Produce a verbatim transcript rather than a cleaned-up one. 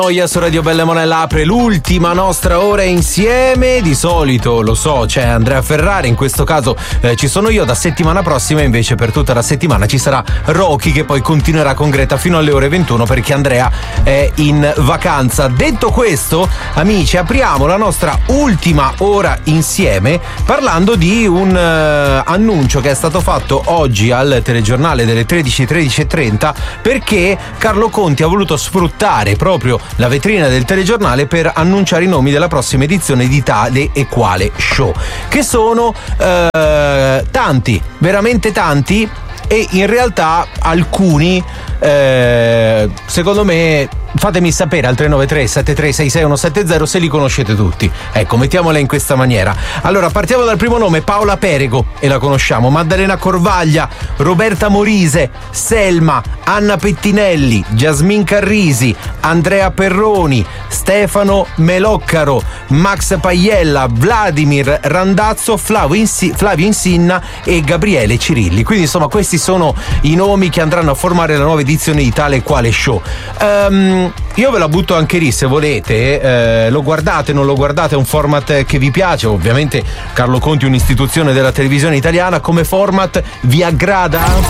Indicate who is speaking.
Speaker 1: Noia su Radio Belle Monella apre l'ultima nostra ora insieme. Di solito, lo so, c'è Andrea Ferrari, in questo caso eh, ci sono io. Da settimana prossima invece per tutta la settimana ci sarà Rocky, che poi continuerà con Greta fino alle ore ventuno perché Andrea è in vacanza. Detto questo, amici, apriamo la nostra ultima ora insieme parlando di un uh, annuncio che è stato fatto oggi al telegiornale delle tredici, tredici e trenta, perché Carlo Conti ha voluto sfruttare proprio la vetrina del telegiornale per annunciare i nomi della prossima edizione di Tale e Quale Show, che sono eh, tanti, veramente tanti, e in realtà alcuni eh, secondo me, fatemi sapere al tre nove tre sette tre sei sei uno sette zero se li conoscete tutti. Ecco, mettiamola in questa maniera. Allora, partiamo dal primo nome, Paola Perego, e la conosciamo, Maddalena Corvaglia, Roberta Morise, Selma, Anna Pettinelli, Jasmine Carrisi, Andrea Perroni, Stefano Meloccaro, Max Paiella, Vladimir Randazzo, Flavio, Insi- Flavio Insinna e Gabriele Cirilli. Quindi insomma questi sono i nomi che andranno a formare la nuova edizione di Tale e Quale Show. Um, io ve la butto anche lì se volete, eh, lo guardate, non lo guardate, è un format che vi piace. Ovviamente Carlo Conti è un'istituzione della televisione italiana, come format vi aggrada?